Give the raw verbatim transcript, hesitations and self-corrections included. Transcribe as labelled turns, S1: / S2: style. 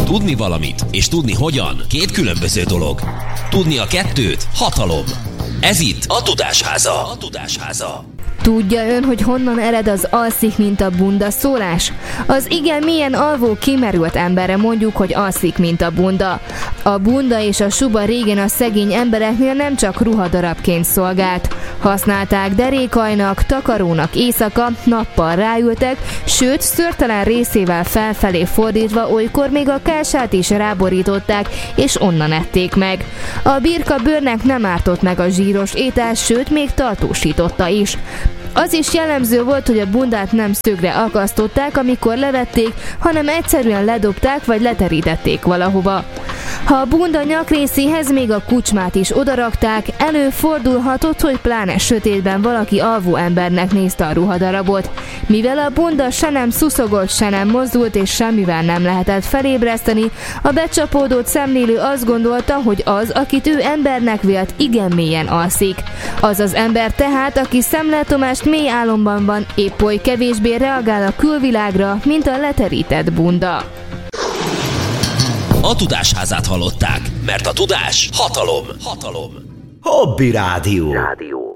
S1: Tudni valamit és tudni hogyan két különböző dolog. Tudni a kettőt hatalom. Ez itt a Tudásháza. A Tudásháza.
S2: Tudja ön, hogy honnan ered az alszik, mint a bunda szólás? Az igen mélyen alvó, kimerült emberre mondjuk, hogy alszik, mint a bunda. A bunda és a suba régen a szegény embereknél nem csak ruhadarabként szolgált. Használták derékajnak, takarónak éjszaka, nappal ráültek, sőt, szőrtelen részével felfelé fordítva olykor még a kását is ráborították, és onnan ették meg. A birka bőrnek nem ártott meg a zsíros étel, sőt, még tartósította is. Az is jellemző volt, hogy a bundát nem szögre akasztották, amikor levették, hanem egyszerűen ledobták vagy leterítették valahova. Ha a bunda nyakrészéhez még a kucsmát is odarakták, előfordulhatott, hogy pláne sötétben valaki alvó embernek nézte a ruhadarabot. Mivel a bunda se nem szuszogott, se nem mozdult és semmivel nem lehetett felébreszteni, a becsapódott szemlélő azt gondolta, hogy az, akit ő embernek vélt, igen mélyen alszik. Az az ember tehát, aki szemlátomást mély álomban van, épp oly kevésbé reagál a külvilágra, mint a leterített bunda.
S1: A Tudásházát hallották, mert a tudás hatalom. Hatalom.
S3: Hobby Rádió. Rádió.